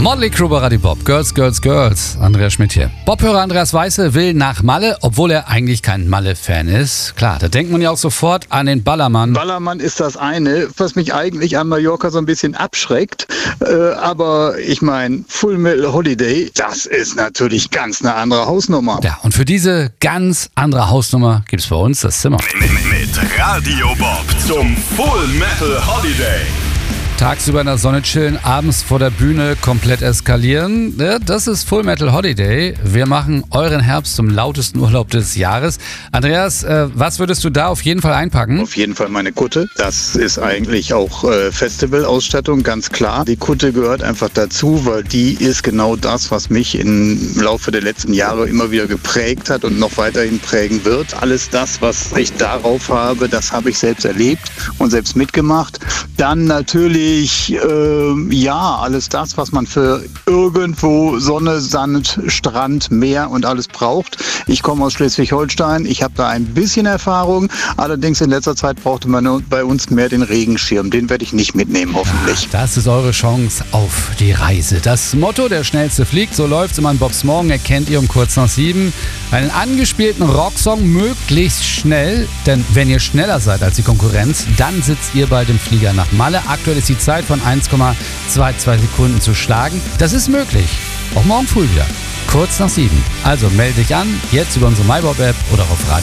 Motley Crue bei Radio Bob. Girls, Girls, Girls. Andreas Schmidt hier. Bob-Hörer Andreas Weiße will nach Malle, obwohl er eigentlich kein Malle-Fan ist. Klar, da denkt man ja auch sofort an den Ballermann. Ballermann ist das eine, was mich eigentlich an Mallorca so ein bisschen abschreckt. Aber ich meine, Full Metal Holiday, das ist natürlich ganz eine andere Hausnummer. Ja, und für diese ganz andere Hausnummer gibt's bei uns das Zimmer. Mit Radio Bob zum Full Metal Holiday. Tagsüber in der Sonne chillen, abends vor der Bühne komplett eskalieren. Ja, das ist Full Metal Holiday. Wir machen euren Herbst zum lautesten Urlaub des Jahres. Andreas, was würdest du da auf jeden Fall einpacken? Auf jeden Fall meine Kutte. Das ist eigentlich auch Festivalausstattung, ganz klar. Die Kutte gehört einfach dazu, weil die ist genau das, was mich im Laufe der letzten Jahre immer wieder geprägt hat und noch weiterhin prägen wird. Alles das, was ich darauf habe, das habe ich selbst erlebt und selbst mitgemacht. Dann natürlich alles das, was man für irgendwo Sonne, Sand, Strand, Meer und alles braucht. Ich komme aus Schleswig-Holstein, ich habe da ein bisschen Erfahrung, allerdings in letzter Zeit brauchte man bei uns mehr den Regenschirm. Den werde ich nicht mitnehmen, hoffentlich. Das ist eure Chance auf die Reise. Das Motto, der Schnellste fliegt, so läuft's immer in Bobs Morgen, erkennt ihr um kurz nach 7. Einen angespielten Rocksong möglichst schnell, denn wenn ihr schneller seid als die Konkurrenz, dann sitzt ihr bald im Flieger nach Malle. Aktuell ist die Zeit von 1,22 Sekunden zu schlagen. Das ist möglich. Auch morgen früh wieder. Kurz nach 7. Also melde dich an, jetzt über unsere MyBob-App oder auf Radio.